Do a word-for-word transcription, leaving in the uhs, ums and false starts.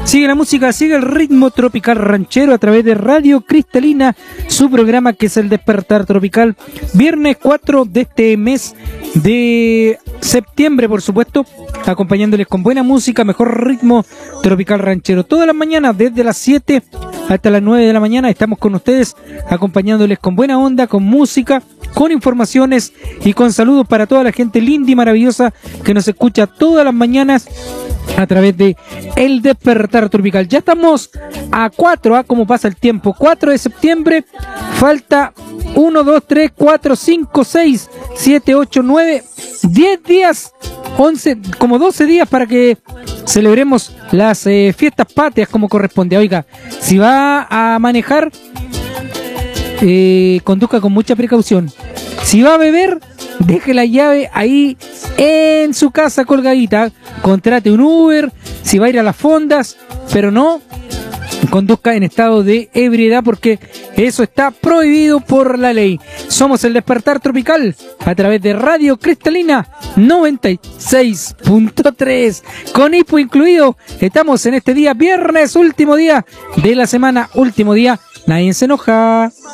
Sigue la música, sigue el ritmo tropical ranchero a través de Radio Cristalina, su programa que es el Despertar Tropical, viernes cuatro de este mes de septiembre, por supuesto, acompañándoles con buena música, mejor ritmo tropical ranchero. Todas las mañanas, desde las siete hasta las nueve de la mañana, estamos con ustedes, acompañándoles con buena onda, con música, con informaciones y con saludos para toda la gente linda y maravillosa que nos escucha todas las mañanas a través de El Despertar Tropical. Ya estamos a cuatro, ¿ah? ¿Cómo pasa el tiempo? cuatro de septiembre, falta uno, dos, tres, cuatro, cinco, seis, siete, ocho, nueve, diez días, once, como doce días para que celebremos las eh, fiestas patrias como corresponde. Oiga, si va a manejar, eh, conduzca con mucha precaución. Si va a beber, deje la llave ahí en su casa colgadita, contrate un Uber, si va a ir a las fondas, pero no conduzca en estado de ebriedad porque eso está prohibido por la ley. Somos el Despertar Tropical a través de Radio Cristalina noventa y seis punto tres, con hipo incluido. Estamos en este día viernes, último día de la semana, último día, nadie se enoja.